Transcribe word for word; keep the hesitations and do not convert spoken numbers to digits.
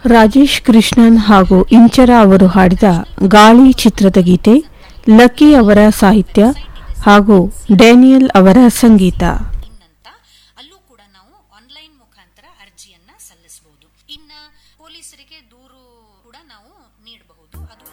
ರಾಜೇಶ್ ಕೃಷ್ಣನ್ ಹಾಗೂ ಇಂಚರ ಅವರು ಹಾಡಿದ ಗಾಳಿ ಚಿತ್ರದ ಗೀತೆ, ಲಕ್ಕಿ ಅವರ ಸಾಹಿತ್ಯ ಹಾಗೂ ಡ್ಯಾನಿಯಲ್ ಅವರ ಸಂಗೀತ. ಅಲ್ಲೂ ಕೂಡ ನಾವು ಆನ್ಲೈನ್ ಮುಖಾಂತರ ಅರ್ಜಿಯನ್ನ ಸಲ್ಲಿಸಬಹುದು. ಇನ್ನ ಪೊಲೀಸರಿಗೆ ದೂರು ಕೂಡ ನಾವು ನೀಡಬಹುದು. ಅದು